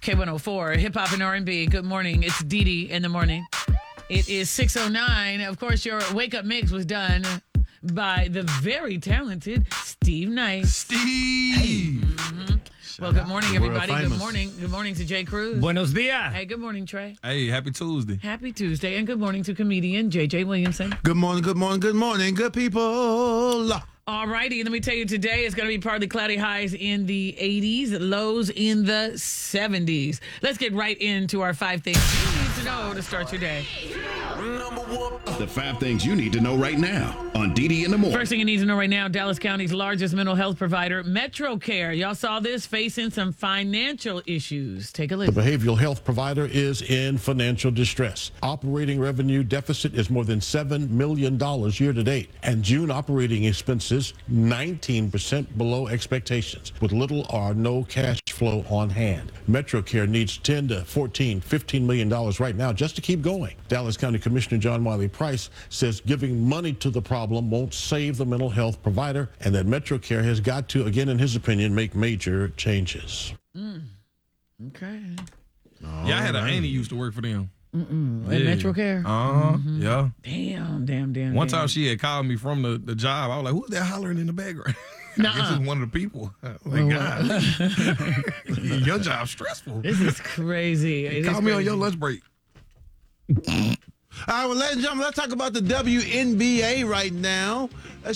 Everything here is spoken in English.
K104, hip hop and R&B. Good morning. It's Dee Dee in the morning. It is 6:09. Of course, your wake up mix was done by the very talented Steve Knight. Steve. Well, good morning, everybody. Good famous. morning. Good morning to Jay Cruz. Buenos dias. Hey, good morning, Trey. Hey, happy Tuesday. Happy Tuesday. And good morning to comedian JJ Williamson. Good morning, good morning, good morning, good people. All righty, let me tell you, today is going to be partly cloudy, highs in the 80s, lows in the 70s. Let's get right into our 5 things you need to know to start your day. The 5 things you need to know right now on DD in the Morning. First thing you need to know right now, Dallas County's largest mental health provider, MetroCare. Y'all saw this, facing some financial issues. Take a The listen. behavioral health provider is in financial distress. Operating revenue deficit is more than $7 million year to date, and June operating expenses 19% below expectations, with little or no cash flow on hand. MetroCare needs $10 to $14, $15 million right now just to keep going. Dallas County Commissioner John Wiley Price says giving money to the problem won't save the mental health provider, and that MetroCare has got to, again in his opinion, make major changes. Okay. Yeah, I had an auntie used to work for them. And MetroCare? Yeah. Damn. One time she had called me from the job. I was like, who's that hollering in the background? I guess it's one of the people. Like, God, your job's stressful. This is crazy. It is Call me on crazy. your lunch break. All right, well, ladies and gentlemen, let's talk about the WNBA right now.